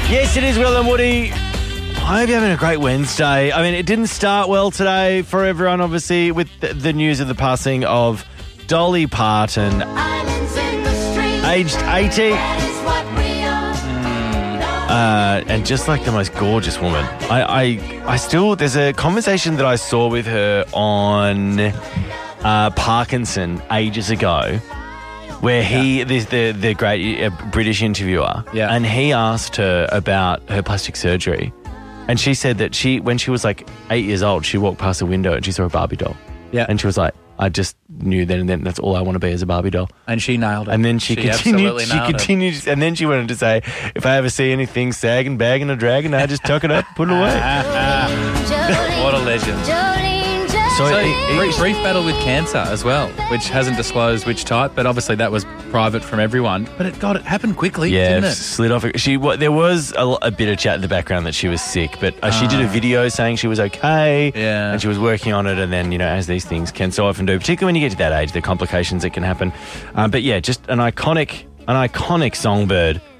Yes, it is Will and Woody. I hope you're having a great Wednesday. I mean, it didn't start well today for everyone, obviously, with the news of the passing of Dolly Parton, aged 80. And just like the most gorgeous woman. I still, there's a conversation that I saw with her on Parkinson ages ago, where the great British interviewer, and he asked her about her plastic surgery, and she said that when she was like 8 years old, she walked past a window and she saw a Barbie doll. Yeah, and she was like, I just knew then and then that's all I want to be is a Barbie doll. And she nailed it. And then she continued, and then she wanted to say, if I ever see anything sagging, bagging, or dragging, I just tuck it up, put it away. What a legend. So brief battle with cancer as well, which hasn't disclosed which type, but obviously that was private from everyone. But it happened quickly, didn't it? Slid off. There was a bit of chat in the background that she was sick, but she did a video saying she was okay, and she was working on it. And then, as these things can so often do, particularly when you get to that age, the complications that can happen. But yeah, just an iconic songbird.